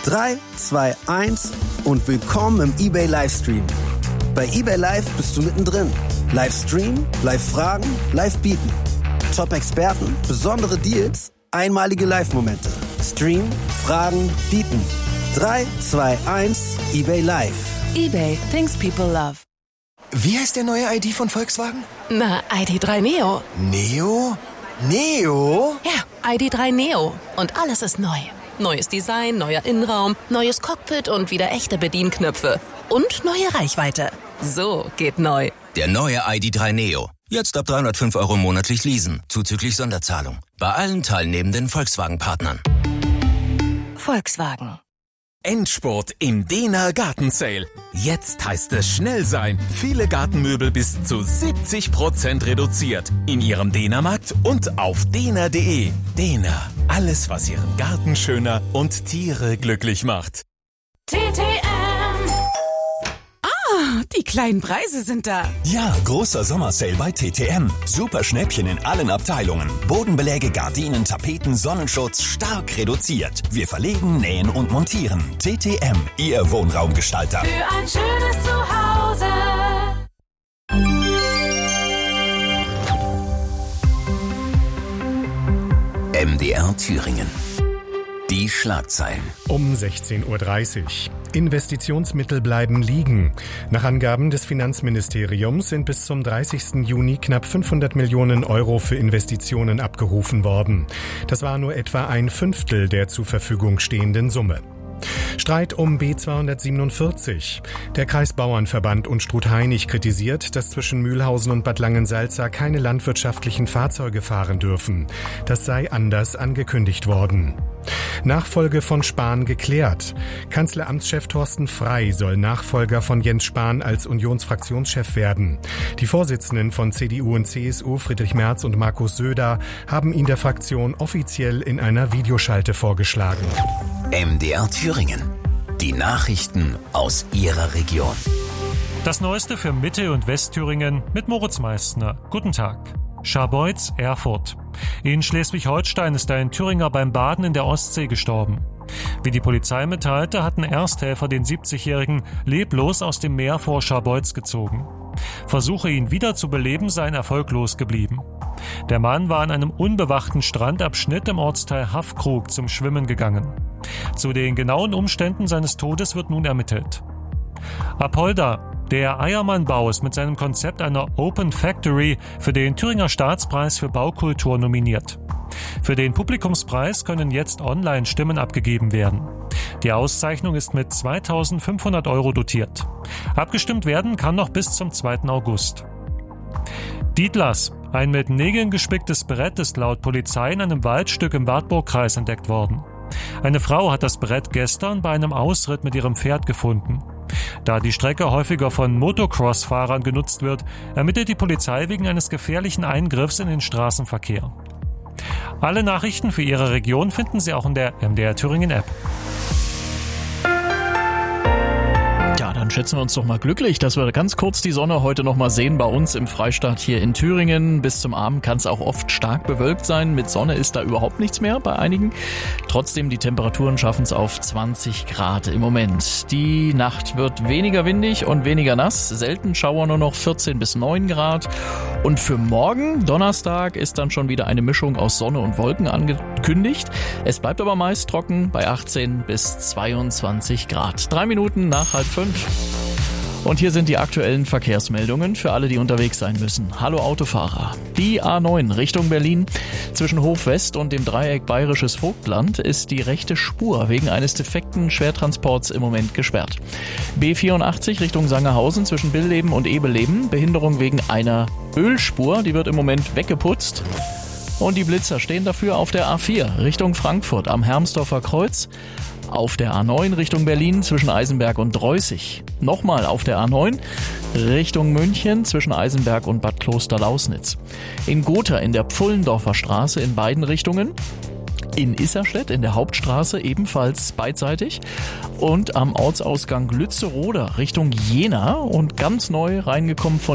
3, 2, 1 und willkommen im eBay Livestream. Bei eBay Live bist du mittendrin. Live streamen, live fragen, live bieten. Top-Experten, besondere Deals, einmalige Live-Momente. Stream, fragen, bieten. 3, 2, 1, eBay Live. eBay, things people love. Wie heißt der neue ID von Volkswagen? Na, ID.3 Neo. Neo? Neo? Ja, ID.3 Neo. Und alles ist neu. Neues Design, neuer Innenraum, neues Cockpit und wieder echte Bedienknöpfe. Und neue Reichweite. So geht neu. Der neue ID.3 Neo. Jetzt ab 305 € monatlich leasen, zuzüglich Sonderzahlung. Bei allen teilnehmenden Volkswagen-Partnern. Volkswagen. Endspurt im Dehner Gartensale. Jetzt heißt es schnell sein. Viele Gartenmöbel bis zu 70% reduziert. In Ihrem Dehnermarkt und auf dehner.de. Dehner. Alles, was Ihren Garten schöner und Tiere glücklich macht. Die kleinen Preise sind da. Ja, großer Sommersale bei TTM. Super Schnäppchen in allen Abteilungen. Bodenbeläge, Gardinen, Tapeten, Sonnenschutz stark reduziert. Wir verlegen, nähen und montieren. TTM, Ihr Wohnraumgestalter. Für ein schönes Zuhause. MDR Thüringen. Die Schlagzeilen. Um 16:30 Uhr. Investitionsmittel bleiben liegen. Nach Angaben des Finanzministeriums sind bis zum 30. Juni knapp 500 Millionen € für Investitionen abgerufen worden. Das war nur etwa ein Fünftel der zur Verfügung stehenden Summe. Streit um B247. Der Kreisbauernverband und Struth-Heinig kritisiert, dass zwischen Mühlhausen und Bad Langensalza keine landwirtschaftlichen Fahrzeuge fahren dürfen. Das sei anders angekündigt worden. Nachfolge von Spahn geklärt. Kanzleramtschef Thorsten Frey soll Nachfolger von Jens Spahn als Unionsfraktionschef werden. Die Vorsitzenden von CDU und CSU, Friedrich Merz und Markus Söder, haben ihn der Fraktion offiziell in einer Videoschalte vorgeschlagen. MDR Thüringen. Die Nachrichten aus Ihrer Region. Das Neueste für Mitte- und Westthüringen mit Moritz Meissner. Guten Tag. Scharbeutz, Erfurt. In Schleswig-Holstein ist ein Thüringer beim Baden in der Ostsee gestorben. Wie die Polizei mitteilte, hatten Ersthelfer den 70-Jährigen leblos aus dem Meer vor Scharbeutz gezogen. Versuche, ihn wieder zu beleben, seien erfolglos geblieben. Der Mann war an einem unbewachten Strandabschnitt im Ortsteil Haffkrug zum Schwimmen gegangen. Zu den genauen Umständen seines Todes wird nun ermittelt. Apolda. Der Eiermann-Bau ist mit seinem Konzept einer Open Factory für den Thüringer Staatspreis für Baukultur nominiert. Für den Publikumspreis können jetzt online Stimmen abgegeben werden. Die Auszeichnung ist mit 2.500 € dotiert. Abgestimmt werden kann noch bis zum 2. August. Dietlers. Ein mit Nägeln gespicktes Brett ist laut Polizei in einem Waldstück im Wartburgkreis entdeckt worden. Eine Frau hat das Brett gestern bei einem Ausritt mit ihrem Pferd gefunden. Da die Strecke häufiger von Motocross-Fahrern genutzt wird, ermittelt die Polizei wegen eines gefährlichen Eingriffs in den Straßenverkehr. Alle Nachrichten für Ihre Region finden Sie auch in der MDR Thüringen App. Ja, dann schätzen wir uns doch mal glücklich, dass wir ganz kurz die Sonne heute noch mal sehen bei uns im Freistaat hier in Thüringen. Bis zum Abend kann es auch oft stark bewölkt sein. Mit Sonne ist da überhaupt nichts mehr bei einigen. Trotzdem, die Temperaturen schaffen es auf 20 Grad im Moment. Die Nacht wird weniger windig und weniger nass. Selten Schauer, nur noch 14 bis 9 Grad. Und für morgen, Donnerstag, ist dann schon wieder eine Mischung aus Sonne und Wolken angekündigt. Es bleibt aber meist trocken bei 18 bis 22 Grad. 3 Minuten nach 4:30. Und hier sind die aktuellen Verkehrsmeldungen für alle, die unterwegs sein müssen. Hallo Autofahrer. Die A9 Richtung Berlin. Zwischen Hof West und dem Dreieck Bayerisches Vogtland ist die rechte Spur wegen eines defekten Schwertransports im Moment gesperrt. B84 Richtung Sangerhausen zwischen Billeben und Ebeleben. Behinderung wegen einer Ölspur, die wird im Moment weggeputzt. Und die Blitzer stehen dafür auf der A4 Richtung Frankfurt am Hermsdorfer Kreuz. Auf der A9 Richtung Berlin zwischen Eisenberg und Dreußig. Nochmal auf der A9 Richtung München zwischen Eisenberg und Bad Kloster-Lausnitz. In Gotha in der Pfullendorfer Straße in beiden Richtungen. In Isserstedt in der Hauptstraße ebenfalls beidseitig. Und am Ortsausgang Lützeroda Richtung Jena und ganz neu reingekommen von